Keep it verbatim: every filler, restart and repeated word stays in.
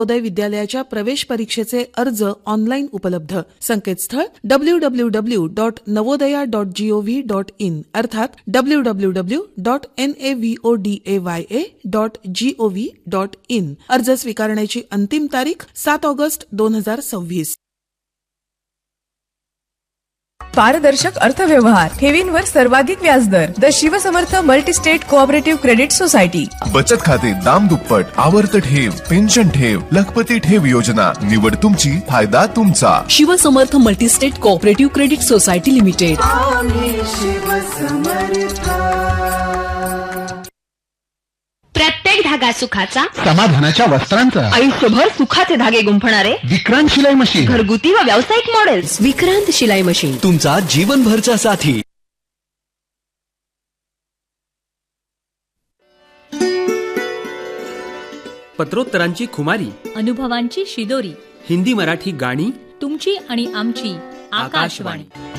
नवोदय विद्यालयाच्या प्रवेश परीक्षेचे अर्ज ऑनलाईन उपलब्ध. संकेतस्थळ W W W dot Navodaya dot G O V dot in अर्थात W W W dot N A V O D A Y A dot G O V dot in. अर्ज स्वीकारण्याची अंतिम तारीख सात ऑगस्ट दोन हजार सव्वीस. पारदर्शक अर्थव्यवहार, ठेवींवर सर्वाधिक व्याजदर. The Shivsamarth multi-state cooperative credit society. बचत खाते दाम दुप्पट, आवर्त ठेव, पेन्शन ठेव, लखपती ठेव योजना. निवड तुमची, फायदा तुमचा. Shivsamarth multi-state cooperative credit society limited. प्रत्येक धागा सुखाचा, समाधानाच्या वस्त्रांचा, आयुष्यभर सुखाचे धागे गुंफणारे विक्रांत शिलाई मशीन. घरगुती व व्यावसायिक मॉडेल्स. विक्रांत शिलाई मशीन, तुमचा जीवनभरचा साथी. पत्रोत्तरांची खुमारी, अनुभवांची शिदोरी, हिंदी मराठी गाणी, तुमची आणि आमची आकाशवाणी.